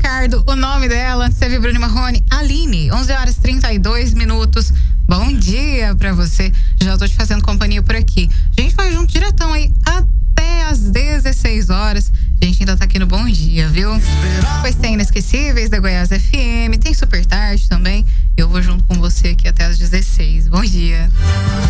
Ricardo, o nome dela. Teve Bruno Marrone, Aline, 11h32. Bom dia pra você. Já tô te fazendo companhia por aqui. A gente vai junto diretão aí até às 16 horas. A gente ainda tá aqui no Bom Dia, viu? Pois tem Inesquecíveis da Goiás FM, tem Super Tarde também. Eu vou junto com você aqui até às 16. Bom dia.